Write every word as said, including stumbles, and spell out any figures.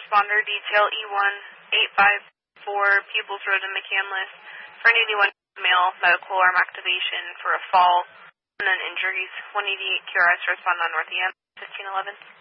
responder detail E one eight five four Peoples Road in McCandless for an eighty-one male medical arm activation for a fall and then injuries. one eighty-eight Q R S respond on North E M fifteen eleven.